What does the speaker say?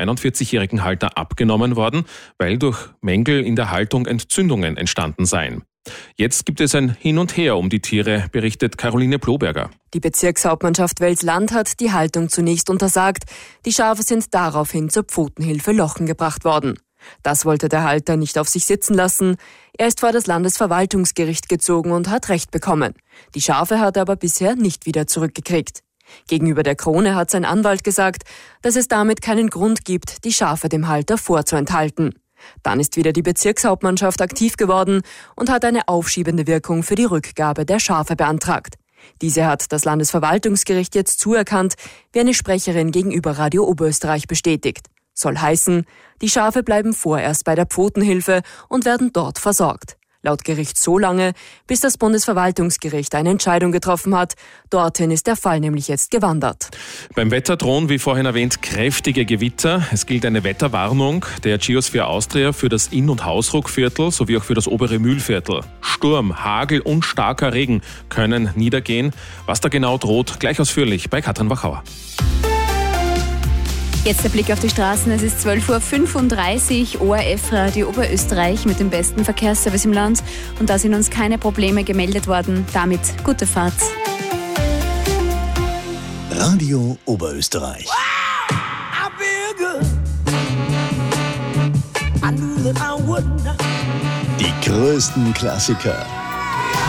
41-jährigen Halter abgenommen worden, weil durch Mängel in der Haltung Entzündungen entstanden seien. Jetzt gibt es ein Hin und Her um die Tiere, berichtet Caroline Ploberger. Die Bezirkshauptmannschaft Wels-Land hat die Haltung zunächst untersagt. Die Schafe sind daraufhin zur Pfotenhilfe Lochen gebracht worden. Das wollte der Halter nicht auf sich sitzen lassen. Er ist vor das Landesverwaltungsgericht gezogen und hat Recht bekommen. Die Schafe hat er aber bisher nicht wieder zurückgekriegt. Gegenüber der Krone hat sein Anwalt gesagt, dass es damit keinen Grund gibt, die Schafe dem Halter vorzuenthalten. Dann ist wieder die Bezirkshauptmannschaft aktiv geworden und hat eine aufschiebende Wirkung für die Rückgabe der Schafe beantragt. Diese hat das Landesverwaltungsgericht jetzt zuerkannt, wie eine Sprecherin gegenüber Radio Oberösterreich bestätigt. Soll heißen, die Schafe bleiben vorerst bei der Pfotenhilfe und werden dort versorgt. Laut Gericht so lange, bis das Bundesverwaltungsgericht eine Entscheidung getroffen hat. Dorthin ist der Fall nämlich jetzt gewandert. Beim Wetter drohen, wie vorhin erwähnt, kräftige Gewitter. Es gilt eine Wetterwarnung der Geosphere Austria für das Inn- und Hausruckviertel sowie auch für das obere Mühlviertel. Sturm, Hagel und starker Regen können niedergehen. Was da genau droht, gleich ausführlich bei Katrin Wachauer. Jetzt der Blick auf die Straßen. Es ist 12.35 Uhr, ORF Radio Oberösterreich mit dem besten Verkehrsservice im Land. Und da sind uns keine Probleme gemeldet worden. Damit gute Fahrt. Radio Oberösterreich. Die größten Klassiker